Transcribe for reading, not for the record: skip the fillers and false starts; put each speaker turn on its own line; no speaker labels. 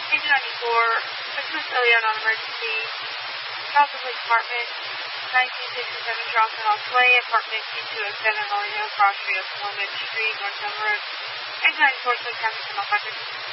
Page 94, Christmas Iliad on emergency. Charleston Police Department, 1967 Charleston Off Way, apartment 2207 Holly Hill, Cross Street, Columbia Street, North Elm Road. Page 94, County Criminal Records.